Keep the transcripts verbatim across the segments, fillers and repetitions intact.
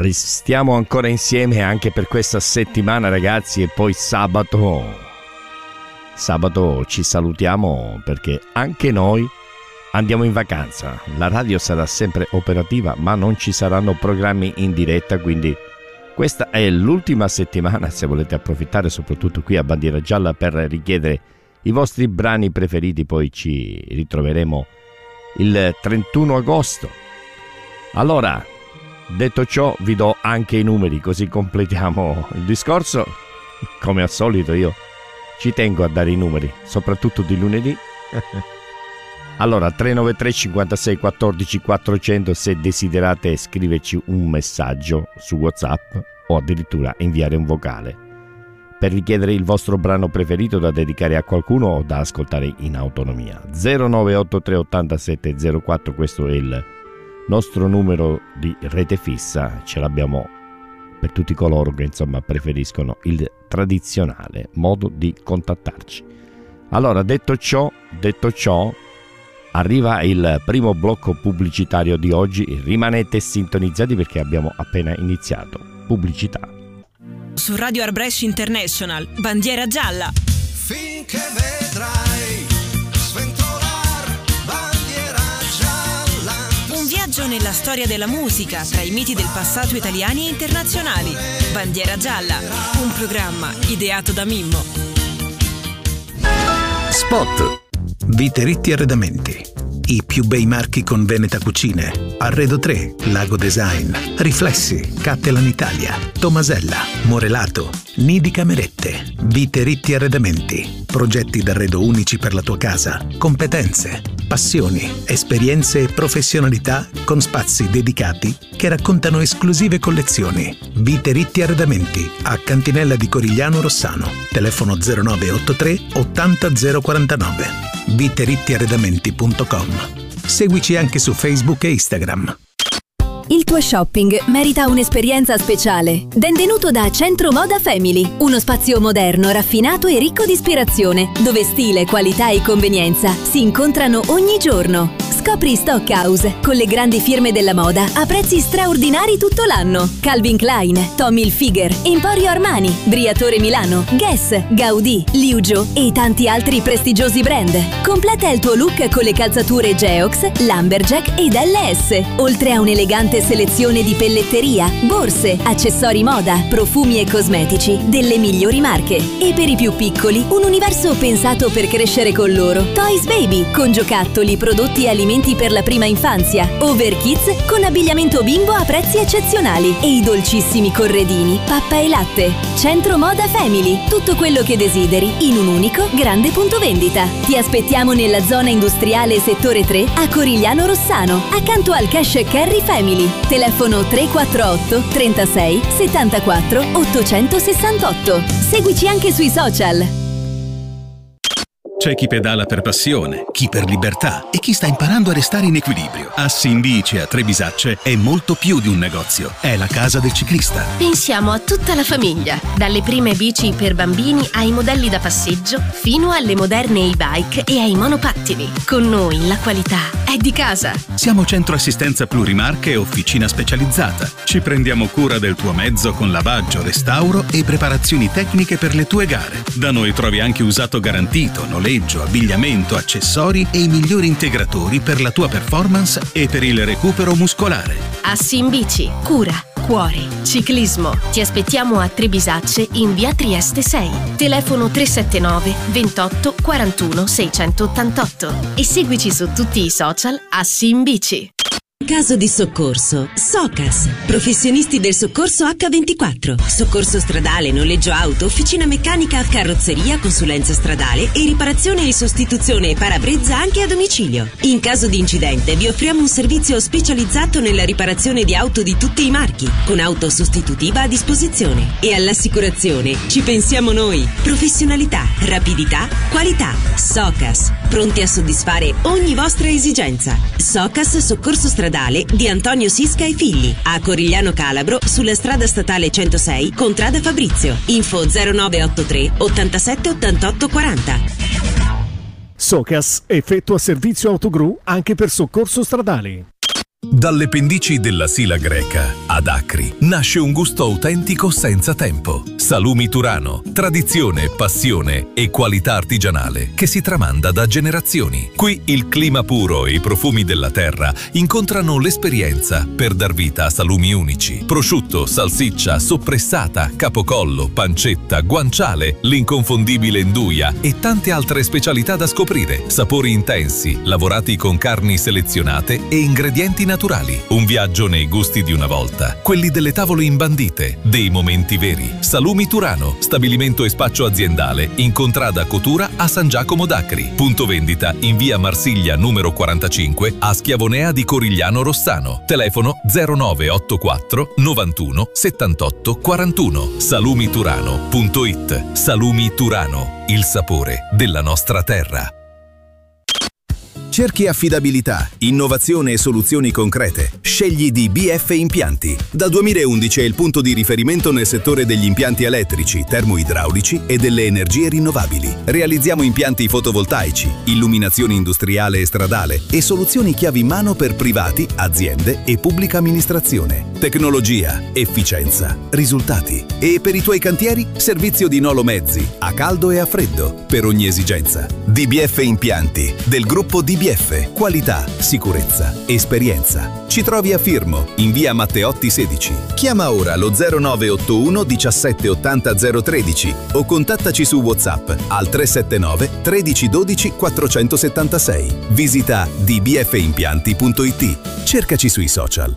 Restiamo ancora insieme anche per questa settimana, ragazzi, e poi sabato sabato ci salutiamo perché anche noi andiamo in vacanza. La radio sarà sempre operativa, ma non ci saranno programmi in diretta, quindi questa è l'ultima settimana, se volete approfittare, soprattutto qui a Bandiera Gialla, per richiedere i vostri brani preferiti. Poi ci ritroveremo il trentuno agosto. Allora, detto ciò, vi do anche i numeri, così completiamo il discorso. Come al solito io ci tengo a dare i numeri, soprattutto di lunedì. Allora, tre nove tre cinquantasei quattordici quattrocento se desiderate scriverci un messaggio su WhatsApp o addirittura inviare un vocale per richiedere il vostro brano preferito da dedicare a qualcuno o da ascoltare in autonomia. zero nove otto tre ottantasette zero quattro, questo è il nostro numero di rete fissa, ce l'abbiamo per tutti coloro che insomma preferiscono il tradizionale modo di contattarci. Allora, detto ciò, detto ciò, arriva il primo blocco pubblicitario di oggi. Rimanete sintonizzati perché abbiamo appena iniziato. Pubblicità. Su Radio Arbresh International, Bandiera Gialla. Finché vedrai sventolar bandiera gialla. Un viaggio nella storia della musica tra i miti del passato italiani e internazionali. Bandiera Gialla, un programma ideato da Mimmo. Spot. Viteretti Arredamenti. I più bei marchi con Veneta Cucine. Arredo tre, Lago Design, Riflessi, Cattelan Italia, Tomasella, Morelato, Nidi Camerette. Viteretti Arredamenti. Progetti d'arredo unici per la tua casa. Competenze, passioni, esperienze e professionalità con spazi dedicati che raccontano esclusive collezioni. Viteretti Arredamenti a Cantinella di Corigliano Rossano. Telefono zero nove otto tre ottanta zero quarantanove. viteretti arredamenti punto com. Seguici anche su Facebook e Instagram. Il tuo shopping merita un'esperienza speciale. Benvenuto da Centro Moda Family, uno spazio moderno, raffinato e ricco di ispirazione, dove stile, qualità e convenienza si incontrano ogni giorno. Scopri Stockhouse, con le grandi firme della moda a prezzi straordinari tutto l'anno. Calvin Klein, Tommy Hilfiger, Emporio Armani, Briatore Milano, Guess, Gaudì, Liu Zhou e tanti altri prestigiosi brand. Completa il tuo look con le calzature Geox, Lumberjack ed L S, oltre a un'elegante selezione di pelletteria, borse, accessori moda, profumi e cosmetici delle migliori marche. E per i più piccoli, un universo pensato per crescere con loro. Toys Baby, con giocattoli, prodotti e alimenti per la prima infanzia. Over Kids, con abbigliamento bimbo a prezzi eccezionali. E i dolcissimi corredini, pappa e latte. Centro Moda Family, tutto quello che desideri in un unico grande punto vendita. Ti aspettiamo nella zona industriale settore tre a Corigliano Rossano, accanto al Cash e Carry Family. Telefono tre quattro otto trentasei settantaquattro ottocentosessantotto. Seguici anche sui social. C'è chi pedala per passione, chi per libertà e chi sta imparando a restare in equilibrio. Assinbici a Trebisacce è molto più di un negozio, è la casa del ciclista. Pensiamo a tutta la famiglia, dalle prime bici per bambini ai modelli da passeggio fino alle moderne e-bike e ai monopattini. Con noi la qualità è di casa. Siamo centro assistenza plurimarche e officina specializzata. Ci prendiamo cura del tuo mezzo con lavaggio, restauro e preparazioni tecniche per le tue gare. Da noi trovi anche usato garantito, noleggio, abbigliamento, accessori e i migliori integratori per la tua performance e per il recupero muscolare. Assinbici, cura, cuore, ciclismo. Ti aspettiamo a Trebisacce in via Trieste sei. Telefono tre sette nove ventotto quarantuno seicentottantotto e seguici su tutti i social Assinbici. Caso di soccorso, Socas, professionisti del soccorso acca ventiquattro, soccorso stradale, noleggio auto, officina meccanica, carrozzeria, consulenza stradale e riparazione e sostituzione parabrezza anche a domicilio. In caso di incidente vi offriamo un servizio specializzato nella riparazione di auto di tutti i marchi, con auto sostitutiva a disposizione. E all'assicurazione ci pensiamo noi. Professionalità, rapidità, qualità. Socas, pronti a soddisfare ogni vostra esigenza. Socas Soccorso Stradale di Antonio Sisca e Figli, a Corigliano Calabro, sulla strada statale centosei, contrada Fabrizio. Info zero nove otto tre ottantasette ottantotto quaranta. Socas effettua servizio autogru anche per soccorso stradale. Dalle pendici della Sila greca ad Acri nasce un gusto autentico senza tempo. Salumi Turano, tradizione, passione e qualità artigianale che si tramanda da generazioni. Qui il clima puro e i profumi della terra incontrano l'esperienza per dar vita a salumi unici. Prosciutto, salsiccia, soppressata, capocollo, pancetta, guanciale, l'inconfondibile nduja e tante altre specialità da scoprire. Sapori intensi, lavorati con carni selezionate e ingredienti naturali. Un viaggio nei gusti di una volta, quelli delle tavole imbandite, dei momenti veri. Salumi Turano, stabilimento e spaccio aziendale in contrada Cotura a San Giacomo d'Acri. Punto vendita in via Marsiglia numero quarantacinque a Schiavonea di Corigliano Rossano. Telefono zero nove otto quattro novantuno settantotto quarantuno. salumiturano punto it. Salumi Turano, il sapore della nostra terra. Cerchi affidabilità, innovazione e soluzioni concrete? Scegli D B F Impianti. Dal duemilaundici è il punto di riferimento nel settore degli impianti elettrici, termoidraulici e delle energie rinnovabili. Realizziamo impianti fotovoltaici, illuminazione industriale e stradale e soluzioni chiavi in mano per privati, aziende e pubblica amministrazione. Tecnologia, efficienza, risultati. E per i tuoi cantieri, servizio di nolo mezzi, a caldo e a freddo, per ogni esigenza. D B F Impianti, del gruppo D B F. Qualità, sicurezza, esperienza. Ci trovi a Firmo, in via Matteotti sedici. Chiama ora lo zero nove otto uno diciassette ottanta zero tredici o contattaci su WhatsApp al tre sette nove tredici dodici quattrocentosettantasei. Visita d b f impianti punto it. Cercaci sui social.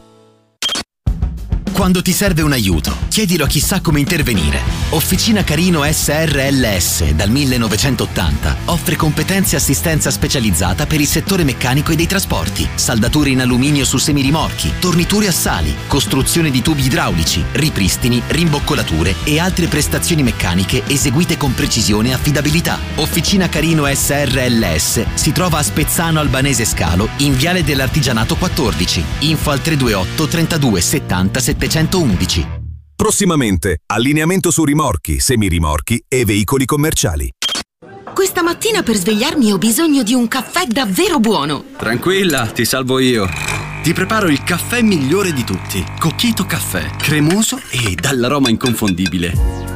Quando ti serve un aiuto, chiedilo a chi sa come intervenire. Officina Carino S R L S dal millenovecentottanta offre competenze e assistenza specializzata per il settore meccanico e dei trasporti, saldature in alluminio su semirimorchi, torniture a sali, costruzione di tubi idraulici, ripristini, rimboccolature e altre prestazioni meccaniche eseguite con precisione e affidabilità. Officina Carino S R L S si trova a Spezzano Albanese Scalo in Viale dell'Artigianato quattordici. Info al tre due otto trentadue settanta settecentoundici. Prossimamente, allineamento su rimorchi, semirimorchi e veicoli commerciali. Questa mattina per svegliarmi ho bisogno di un caffè davvero buono. Tranquilla, ti salvo io. Ti preparo il caffè migliore di tutti. Coquito Caffè, cremoso e dall'aroma inconfondibile.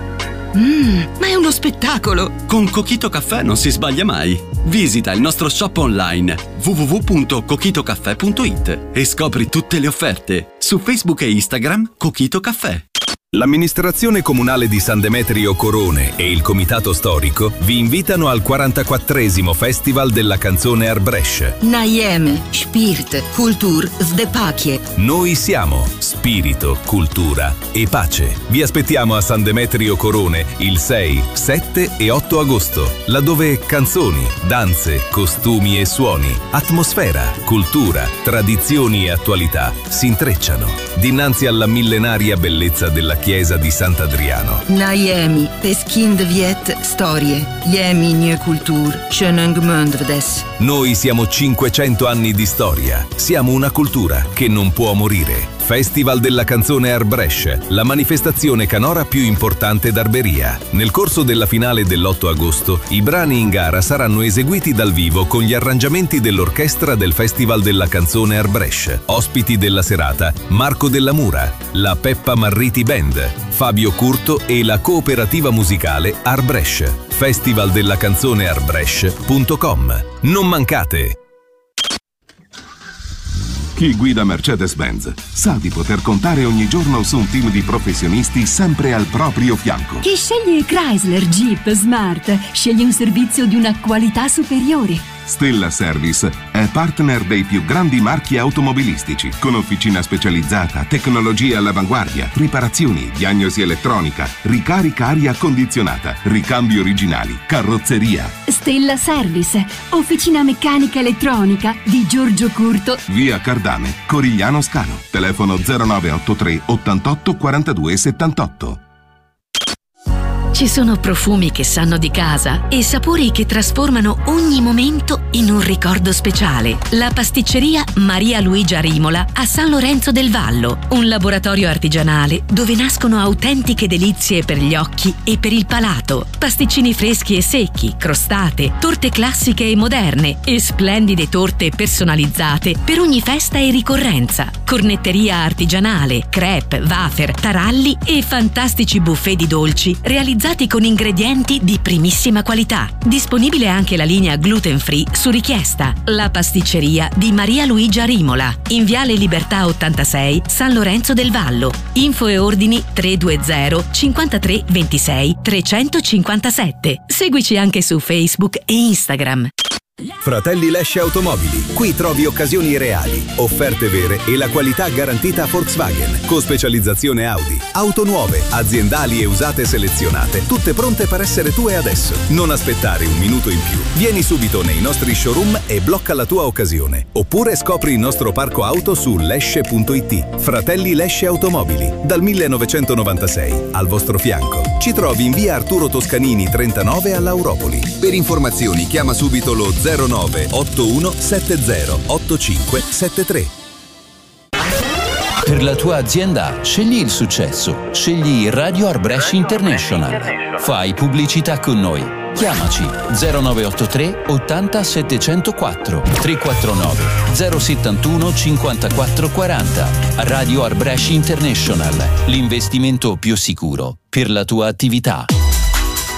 Mmm, ma è uno spettacolo! Con Coquito Caffè non si sbaglia mai. Visita il nostro shop online w w w punto coquito caffè punto it e scopri tutte le offerte. Su Facebook e Instagram Coquito Caffè. L'amministrazione comunale di San Demetrio Corone e il comitato storico vi invitano al quarantaquattresimo Festival della canzone Arbresh. Najemy, Spirit, Kultur, Zdepakie. Noi siamo spirito, cultura e pace. Vi aspettiamo a San Demetrio Corone il sei, sette e otto agosto, laddove canzoni, danze, costumi e suoni, atmosfera, cultura, tradizioni e attualità si intrecciano dinanzi alla millenaria bellezza della chiesa di Sant'Adriano. Najemy, Peskind Viet, Storie, Jemi Nye Kultur, Schönung Mundvdes. Noi siamo cinquecento anni di storia. Siamo una cultura che non può morire. Festival della canzone Arbresh, la manifestazione canora più importante d'Arberia. Nel corso della finale dell'otto agosto, i brani in gara saranno eseguiti dal vivo con gli arrangiamenti dell'orchestra del Festival della canzone Arbresh. Ospiti della serata, Marco Della Mura, la Peppa Marriti Band, Fabio Curto e la cooperativa musicale Arbresh. Festival della canzone arbresh punto com. Non mancate! Chi guida Mercedes-Benz sa di poter contare ogni giorno su un team di professionisti sempre al proprio fianco. Chi sceglie Chrysler, Jeep, Smart sceglie un servizio di una qualità superiore. Stella Service è partner dei più grandi marchi automobilistici, con officina specializzata, tecnologie all'avanguardia, riparazioni, diagnosi elettronica, ricarica aria condizionata, ricambi originali, carrozzeria. Stella Service, officina meccanica elettronica di Giorgio Curto, via Cardame, Corigliano Scalo. Telefono zero nove otto tre ottantotto quarantadue settantotto. Ci sono profumi che sanno di casa e sapori che trasformano ogni momento in un ricordo speciale. La pasticceria Maria Luigia Rimola a San Lorenzo del Vallo, un laboratorio artigianale dove nascono autentiche delizie per gli occhi e per il palato. Pasticcini freschi e secchi, crostate, torte classiche e moderne e splendide torte personalizzate per ogni festa e ricorrenza. Cornetteria artigianale, crepe, wafer, taralli e fantastici buffet di dolci realizzati con ingredienti di primissima qualità. Disponibile anche la linea gluten free su richiesta. La pasticceria di Maria Luigia Rimola, in Viale Libertà ottantasei, San Lorenzo del Vallo. Info e ordini tre due zero cinquantatré ventisei trecentocinquantasette. Seguici anche su Facebook e Instagram. Fratelli Lesce Automobili. Qui trovi occasioni reali, offerte vere e la qualità garantita Volkswagen, con specializzazione Audi. Auto nuove, aziendali e usate selezionate, tutte pronte per essere tue adesso. Non aspettare un minuto in più. Vieni subito nei nostri showroom e blocca la tua occasione. Oppure scopri il nostro parco auto su lesce punto it. Fratelli Lesce Automobili, dal millenovecentonovantasei, al vostro fianco. Ci trovi in via Arturo Toscanini trentanove all'Auropoli. Per informazioni chiama subito lo zero nove otto uno sette zero otto cinque sette tre. Per la tua azienda scegli il successo, scegli Radio Arbresh International. Fai pubblicità con noi. Chiamaci zero nove otto tre ottanta settecentoquattro tre quattro nove zero settantuno cinquantaquattro quaranta. Radio Arbresh International, l'investimento più sicuro per la tua attività.